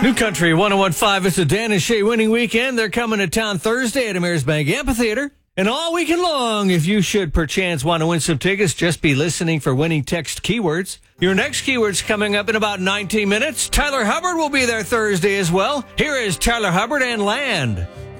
New Country 101.5. It's a Dan and Shay winning weekend. They're coming to town Thursday at Ameris Bank Amphitheater. And all weekend long, if you should perchance want to win some tickets, just be listening for winning text keywords. Your next keyword's coming up in about 19 minutes. Tyler Hubbard will be there Thursday as well. Here is Tyler Hubbard and Land.